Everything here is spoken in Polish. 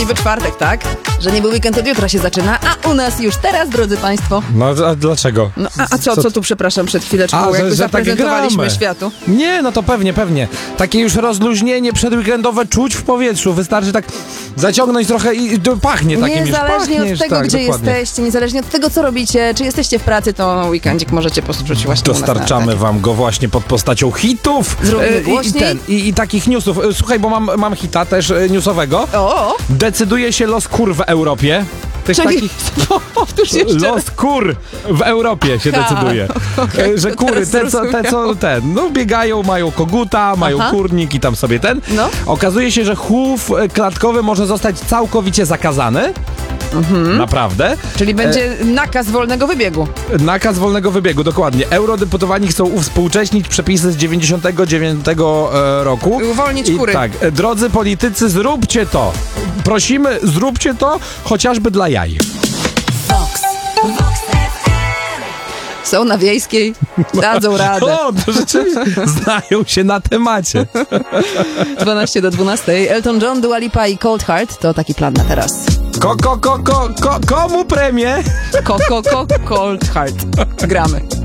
we czwartek, tak? Że niby weekend od jutra się zaczyna, a u nas już teraz, drodzy państwo. No a dlaczego? No, a co tu, przepraszam, przed chwileczką, jakby że tak zaprezentowaliśmy gramy światu? Nie, no to pewnie. Takie już rozluźnienie przedweekendowe czuć w powietrzu. Wystarczy tak zaciągnąć trochę i pachnie takim już. Niezależnie od tego, tak, gdzie dokładnie. jesteście, niezależnie od tego, co robicie, czy jesteście w pracy, to weekendzik możecie poczuć właśnie u nas na Dostarczamy antenie. wam go właśnie pod postacią hitów. Zrobimy głośniej. I takich newsów. Słuchaj, bo mam hita też newsowego. O! Decyduje się los kur w Europie. Tych Czyli takich... powtórz jeszcze raz. Los kur w Europie się decyduje. Że kury, no biegają, mają koguta, mają kurnik i tam sobie No. Okazuje się, że chów klatkowy może zostać całkowicie zakazany. Naprawdę. Czyli będzie nakaz wolnego wybiegu. Nakaz wolnego wybiegu, dokładnie. Eurodeputowani chcą uwspółcześnić przepisy z 99 roku. Uwolnić kury. Tak, drodzy politycy, zróbcie to. Prosimy, zróbcie to chociażby dla jaj. Są na Wiejskiej, dadzą radę. O, to rzeczywiście znają się na temacie. 12:12. Elton John, Dua Lipa i Cold Heart to taki plan na teraz. Komu premię? Cold Heart. Gramy.